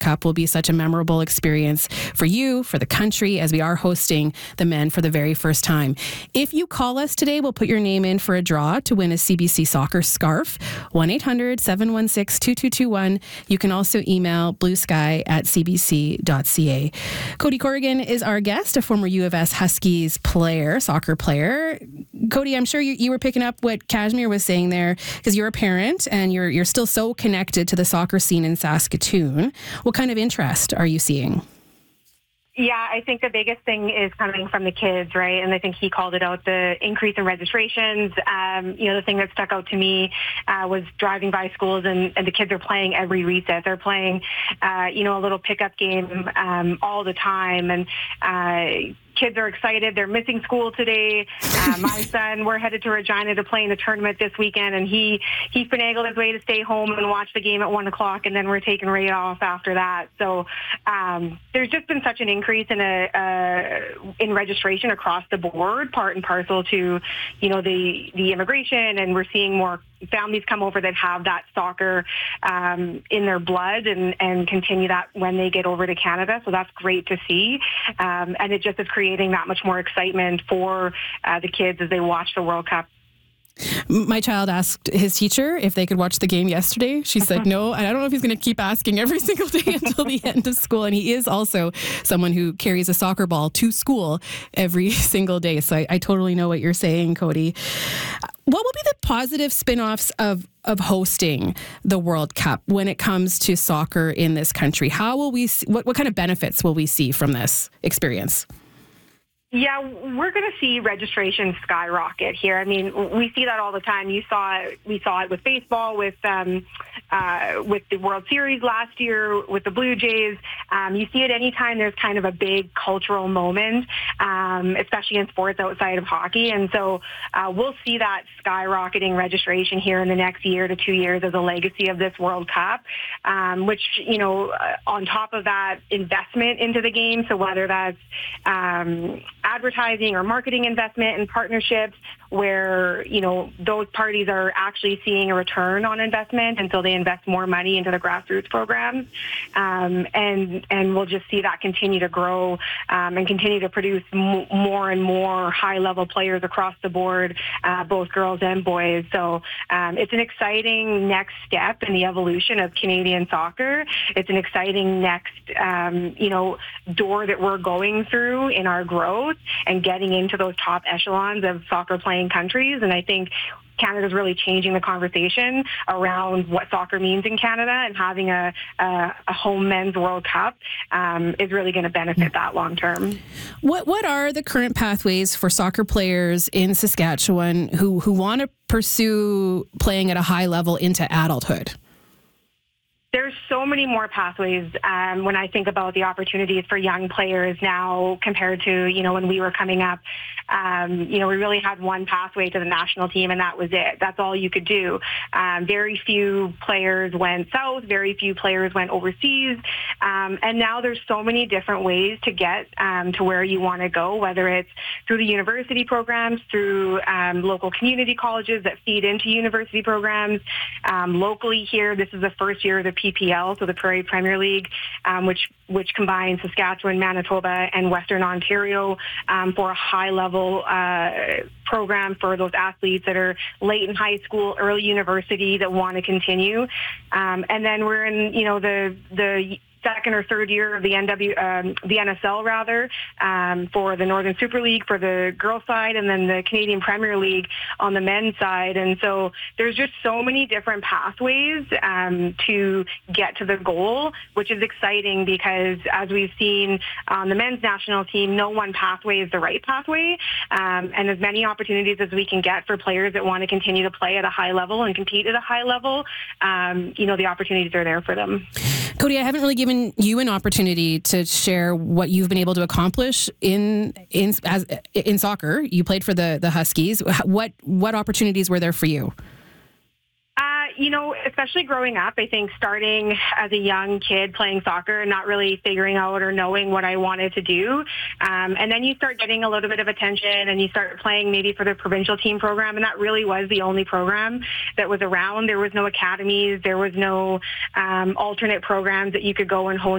Cup will be such a memorable experience for you, for the country, as we are hosting the men for the very first time. If you call us today, we'll put your name in for a draw to win a CBC soccer scarf. 1-800-716-2221. You can also email bluesky@cbc.ca. Cody Corrigan is our guest, a former U of S Huskies player, soccer player. Cody, I'm sure you were picking up what Kashmir was saying there, because you're a parent and you're still so connected to the soccer scene in Saskatoon. What kind of interest are you seeing? Yeah, I think the biggest thing is coming from the kids, right? And I think he called it out, the increase in registrations. The thing that stuck out to me was driving by schools and the kids are playing every recess. They're playing, a little pickup game all the time. And kids are excited. They're missing school today. My son, we're headed to Regina to play in the tournament this weekend, and he finagled his way to stay home and watch the game at 1 o'clock, and then we're taking right off after that. So there's just been such an increase in registration across the board, part and parcel to, the immigration, and we're seeing more families come over that have that soccer in their blood and continue that when they get over to Canada. So that's great to see. And it just is creating that much more excitement for the kids as they watch the World Cup. My child asked his teacher if they could watch the game yesterday. She said no, and I don't know if he's going to keep asking every single day until the end of school. And he is also someone who carries a soccer ball to school every single day. So I totally know what you're saying, Cody. What will be the positive spin-offs of hosting the World Cup when it comes to soccer in this country? How will we? What kind of benefits will we see from this experience? Yeah, we're going to see registration skyrocket here. I mean, we see that all the time. We saw it with baseball, with the World Series last year, with the Blue Jays. You see it anytime there's kind of a big cultural moment, especially in sports outside of hockey. And so we'll see that skyrocketing registration here in the next year to 2 years as a legacy of this World Cup, which, on top of that investment into the game, so whether that's advertising or marketing investment and partnerships where, those parties are actually seeing a return on investment, and so they invest more money into the grassroots programs. And we'll just see that continue to grow and continue to produce more and more high-level players across the board, both girls and boys. So it's an exciting next step in the evolution of Canadian soccer. It's an exciting next, door that we're going through in our growth and getting into those top echelons of soccer playing countries. And I think Canada's really changing the conversation around what soccer means in Canada, and having a home men's World Cup is really going to benefit that long term. What are the current pathways for soccer players in Saskatchewan who want to pursue playing at a high level into adulthood? There's so many more pathways when I think about the opportunities for young players now compared to, when we were coming up. We really had one pathway to the national team, and that was it. That's all you could do. Very few players went south. Very few players went overseas. And now there's so many different ways to get to where you want to go, whether it's through the university programs, through local community colleges that feed into university programs. Locally here, this is the first year of the PPL, so the Prairie Premier League, which combines Saskatchewan, Manitoba, and Western Ontario for a high-level program for those athletes that are late in high school, early university, that want to continue. And then we're in, the second or third year of the NSL rather, for the Northern Super League for the girls side, and then the Canadian Premier League on the men's side. And so there's just so many different pathways to get to the goal, which is exciting because as we've seen on the men's national team, no one pathway is the right pathway. And as many opportunities as we can get for players that want to continue to play at a high level and compete at a high level, the opportunities are there for them. Cody, I haven't really given you an opportunity to share what you've been able to accomplish in soccer. You played for the Huskies. What opportunities were there for you? Especially growing up, I think starting as a young kid playing soccer and not really figuring out or knowing what I wanted to do. And then you start getting a little bit of attention and you start playing maybe for the provincial team program. And that really was the only program that was around. There was no academies. There was no alternate programs that you could go and hone